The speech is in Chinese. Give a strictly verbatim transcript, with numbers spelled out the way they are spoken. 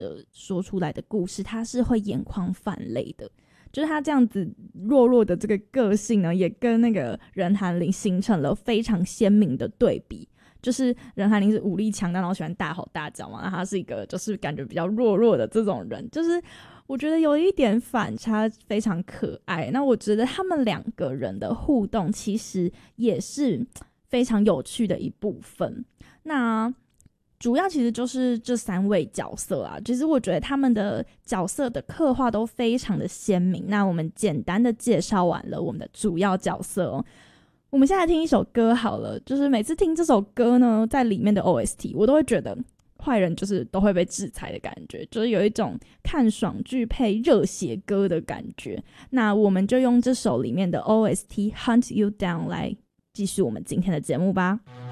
呃说出来的故事，他是会眼眶泛泪的。就是他这样子弱弱的这个个性呢，也跟那个任涵玲形成了非常鲜明的对比。就是任涵玲是武力强大，然后喜欢大吼大叫嘛，那他是一个就是感觉比较弱弱的这种人，就是我觉得有一点反差，非常可爱。那我觉得他们两个人的互动其实也是非常有趣的一部分。那主要其实就是这三位角色啊，其实我觉得他们的角色的刻画都非常的鲜明。那我们简单的介绍完了我们的主要角色哦，我们现在听一首歌好了。就是每次听这首歌呢，在里面的 O S T 我都会觉得坏人就是都会被制裁的感觉，就是有一种看爽剧配热血歌的感觉。那我们就用这首里面的 O S T Hunt You Down 来继续我们今天的节目吧。